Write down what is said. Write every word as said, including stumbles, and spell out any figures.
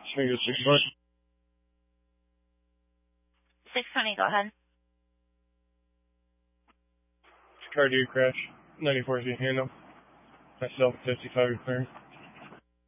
Can I go six twenty? six twenty, go ahead. Car due crash. ninety-four Z handle. Myself, fifty-five repairing.